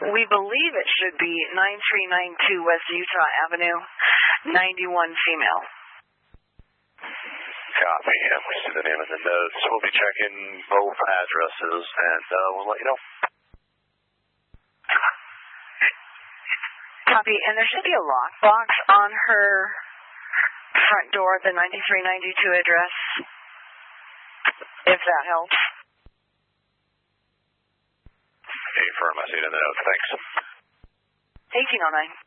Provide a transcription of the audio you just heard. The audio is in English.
We believe it should be 9392 West Utah Avenue, 91 female. Copy, and we see the name in the notes. We'll be checking both addresses, and we'll let you know. Copy, and there should be a lockbox on her front door at the 9392 address, if that helps. Affirm, I see it in the notes. Thanks. 1809.